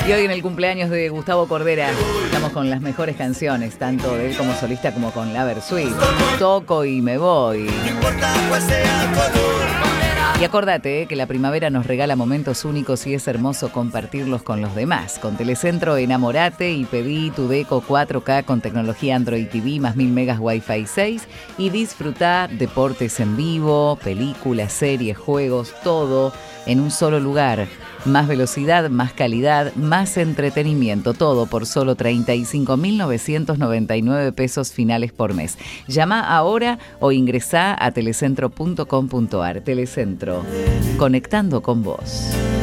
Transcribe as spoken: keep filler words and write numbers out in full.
Y hoy en el cumpleaños de Gustavo Cordera estamos con las mejores canciones, tanto de él como solista como con la Versuit. Toco y me voy. Y acordate eh, que la primavera nos regala momentos únicos y es hermoso compartirlos con los demás. Con Telecentro enamorate y pedí tu Deco cuatro K con tecnología Android T V más mil megas Wi-Fi seis y disfruta deportes en vivo, películas, series, juegos, todo en un solo lugar. Más velocidad, más calidad, más entretenimiento, todo por solo treinta y cinco mil novecientos noventa y nueve pesos finales por mes. Llama ahora o ingresá a telecentro punto com punto ar. Telecentro, conectando con vos.